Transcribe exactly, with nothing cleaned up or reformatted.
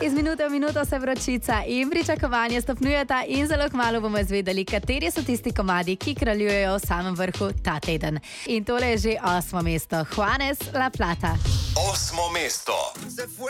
Iz minute v minuto se vročica in pričakovanje stopnjujeta in zelo kmalu bomo izvedeli, kateri so tisti komadi, ki kraljujejo v samem vrhu ta teden. In tole je že osmo mesto. Juanes La Plata. Osmo mesto.